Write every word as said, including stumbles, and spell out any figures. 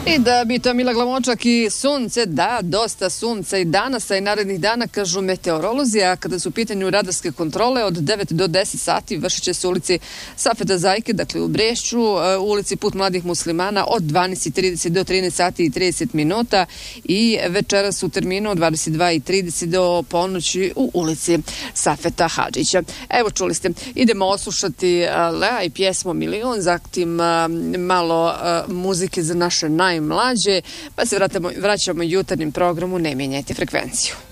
I da bi to Mila Glamočak i sunce, da, dosta sunca i danas, a i narednih dana, kažu meteorolozi, a kada su u pitanju radarske kontrole, od devet do deset sati vršit će se u ulici Safeta Zajke, dakle u Brešću, u ulici Put mladih muslimana od dvanaest i trideset do trinaest sati i trideset minuta i večeras u terminu od dvadeset dva i trideset do ponoći u ulici Safeta Hadžića. Evo, čuli ste, idemo oslušati Lea i pjesmu Milion, zatim malo muzike za naše najmlađe, pa se vratamo, vraćamo jutarnjem programu, ne mijenjajte frekvenciju.